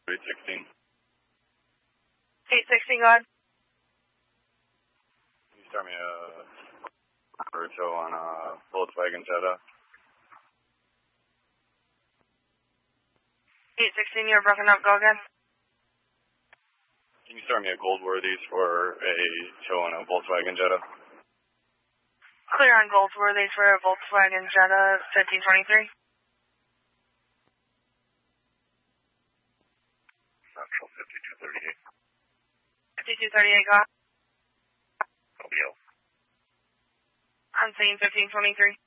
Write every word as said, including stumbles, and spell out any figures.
eight sixteen. eight sixteen, go ahead. Can you start me a, for a show on a Volkswagen Jetta? eight sixteen, you're broken up, go again. Can you start me a Goldworthy's for a show on a Volkswagen Jetta? Clear on Goldworthy's for a Volkswagen Jetta fifteen twenty-three. Central fifty-two thirty-eight. fifty-two thirty-eight, go ahead. O B O. On scene fifteen twenty-three.